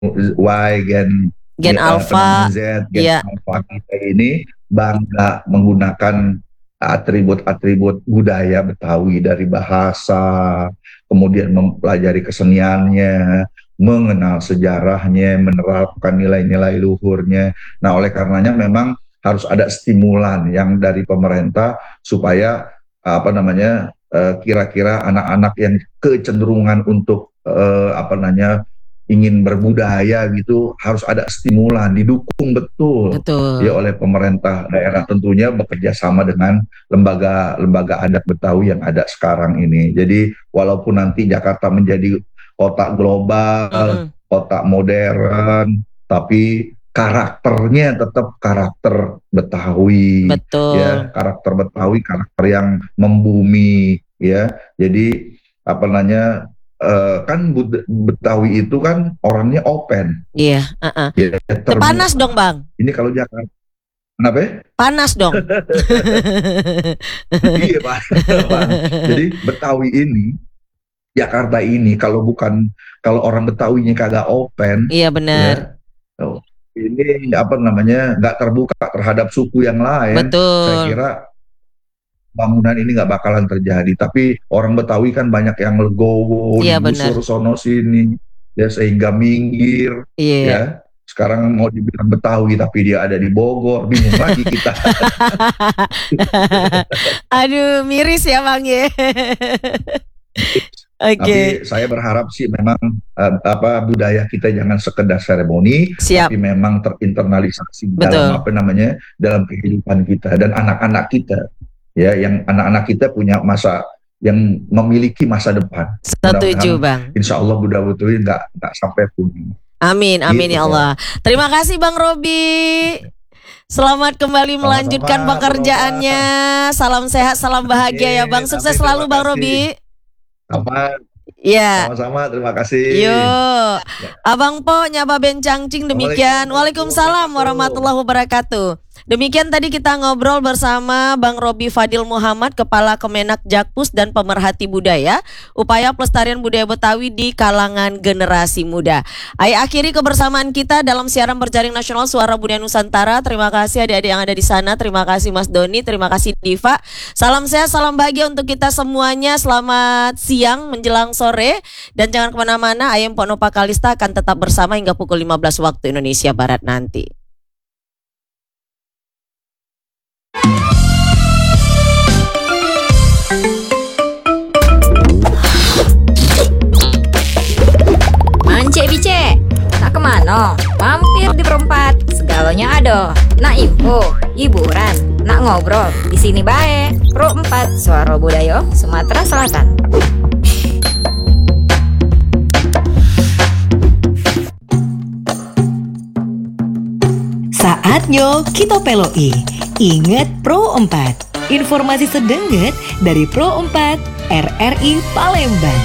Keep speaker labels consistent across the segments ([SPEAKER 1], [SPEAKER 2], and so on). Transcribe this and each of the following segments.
[SPEAKER 1] Y,
[SPEAKER 2] Gen Alpha,
[SPEAKER 1] Gen Alpha kita ini bangga menggunakan atribut-atribut budaya Betawi dari bahasa, kemudian mempelajari keseniannya, mengenal sejarahnya, menerapkan nilai-nilai luhurnya. Nah, oleh karenanya memang harus ada stimulan yang dari pemerintah supaya kira-kira anak-anak yang kecenderungan untuk ingin berbudaya gitu harus ada stimulan, didukung betul ya oleh pemerintah daerah, tentunya bekerja sama dengan lembaga-lembaga adat Betawi yang ada sekarang ini. Jadi walaupun nanti Jakarta menjadi kota global, kota modern, tapi karakternya tetap karakter Betawi.
[SPEAKER 2] betul.
[SPEAKER 1] Ya, karakter Betawi, karakter yang membumi ya. Jadi kan Betawi itu kan orangnya open.
[SPEAKER 2] Iya.
[SPEAKER 1] Ya,
[SPEAKER 2] panas dong Bang.
[SPEAKER 1] Ini kalau Jakarta, kenapa?
[SPEAKER 2] Panas dong.
[SPEAKER 1] Iya Pak. Jadi Betawi ini, Jakarta ini kalau orang Betawinya kagak open.
[SPEAKER 2] Iya benar.
[SPEAKER 1] Ya, ini nggak terbuka terhadap suku yang lain.
[SPEAKER 2] Betul.
[SPEAKER 1] Saya kira bangunan ini nggak bakalan terjadi. Tapi orang Betawi kan banyak yang legowo, digusur sono sini, ya sehingga minggir. Ya, sekarang mau dibilang Betawi tapi dia ada di Bogor, bingung lagi kita.
[SPEAKER 2] Aduh, miris ya Bang ya.
[SPEAKER 1] Tapi saya berharap sih memang budaya kita jangan sekedar seremoni, tapi memang terinternalisasi dalam kehidupan kita dan anak-anak kita. Ya, yang anak-anak kita punya yang memiliki masa depan.
[SPEAKER 2] Setuju Bang.
[SPEAKER 1] Insya Allah budaya Betawi nggak sampai punah.
[SPEAKER 2] Amin, amin gitu, ya Allah. Terima kasih Bang Robi. Selamat kembali melanjutkan pekerjaannya. Salam sehat, salam bahagia ya Bang. Sukses selalu Bang Robi.
[SPEAKER 1] Sama-sama, terima kasih.
[SPEAKER 2] Yuk, Abang Po Nyaba Bencangcing demikian. Waalaikumsalam warahmatullahi wabarakatuh. Demikian tadi kita ngobrol bersama Bang Robi Fadil Muhammad, Kepala Kemenak Jakpus dan pemerhati budaya, upaya pelestarian budaya Betawi di kalangan generasi muda. Ayo akhiri kebersamaan kita dalam siaran berjaring nasional Suara Budaya Nusantara. Terima kasih adik-adik yang ada di sana. Terima kasih Mas Doni, terima kasih Diva. Salam sehat, salam bahagia untuk kita semuanya. Selamat siang menjelang sore. Dan jangan kemana-mana, Ayem Ponopa Kalista akan tetap bersama hingga pukul 15 waktu Indonesia Barat nanti.
[SPEAKER 3] Mance bice, tak kemana? Mampir di Perempat, segalanya ada. Nak info, hiburan, nak ngobrol, di sini bae. Pro 4 Suara Budaya Sumatera Selatan.
[SPEAKER 4] Saatnya kita peloi. Ingat Pro 4. Informasi sedenget dari Pro 4 RRI Palembang.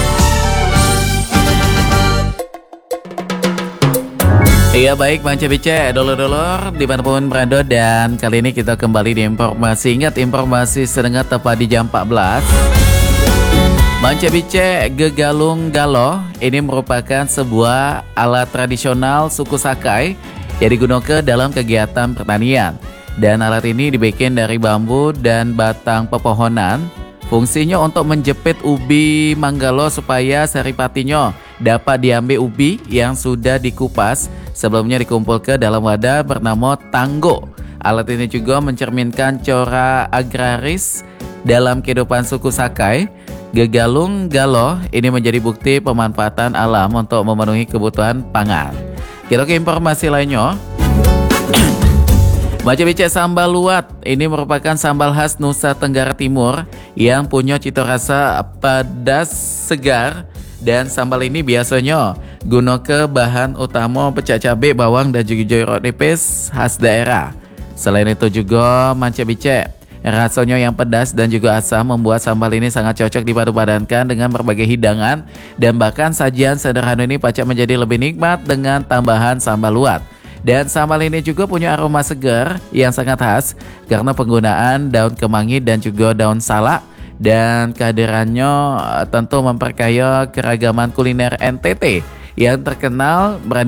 [SPEAKER 5] Iya baik Mance Bice, dulur-dulur dimanapun berada, dan kali ini kita kembali di informasi. Ingat informasi sedengat tepat di jam 14. Mance Bice Gegalung Galo ini merupakan sebuah alat tradisional suku Sakai yang digunakan dalam kegiatan pertanian. Dan alat ini dibikin dari bambu dan batang pepohonan. Fungsinya untuk menjepit ubi manggalo supaya saripatinya dapat diambil ubi yang sudah dikupas sebelumnya dikumpul ke dalam wadah bernama tanggo. Alat ini juga mencerminkan corak agraris dalam kehidupan suku Sakai. Gegalung Galo ini menjadi bukti pemanfaatan alam untuk memenuhi kebutuhan pangan. Kita ke informasi lainnya. Mance Bice sambal luat ini merupakan sambal khas Nusa Tenggara Timur yang punya cita rasa pedas segar, dan sambal ini biasanya guna ke bahan utama pecah cabai, bawang dan juga jeruk nipis khas daerah. Selain itu juga Mance Bice rasanya yang pedas dan juga asam membuat sambal ini sangat cocok dipadu-padankan dengan berbagai hidangan, dan bahkan sajian sederhana ini pacak menjadi lebih nikmat dengan tambahan sambal luat. Dan sambal ini juga punya aroma segar yang sangat khas karena penggunaan daun kemangi dan juga daun salak, dan kehadirannya tentu memperkaya keragaman kuliner NTT yang terkenal berani